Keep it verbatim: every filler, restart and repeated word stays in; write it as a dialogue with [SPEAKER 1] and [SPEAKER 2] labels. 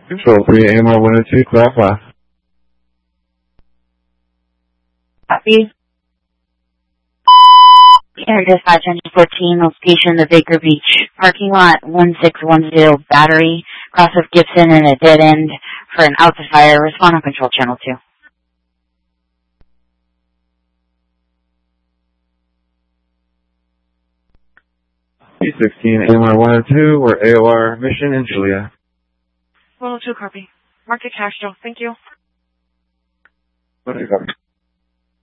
[SPEAKER 1] Control three, A M R one oh two, clear off left.
[SPEAKER 2] Copy. Air Dispatch Engine fourteen, location the Baker Beach parking lot, one six one zero Battery, cross of Gibson and a dead end for an out to fire. Respond on control channel two.
[SPEAKER 1] P sixteen, A M R one oh two, we're A O R Mission in Julia.
[SPEAKER 3] one oh two, copy. Mark it cash, Joe. Thank you.
[SPEAKER 1] Okay, copy.